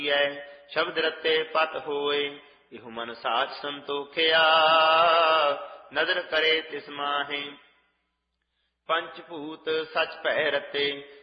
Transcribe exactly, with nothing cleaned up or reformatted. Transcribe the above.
ਸ਼ਬਦ ਰਤੇ ਪਤ ਹੋਏ, ਇਹੋ ਮਨ ਸਾਚ ਸੰਤੋਖਿਆ, ਨਦਰ ਕਰੇ ਤਿਸ ਮਾਹੇ। ਪੰਚ ਭੂਤ ਸਚ ਭੈ ਰਤੇ,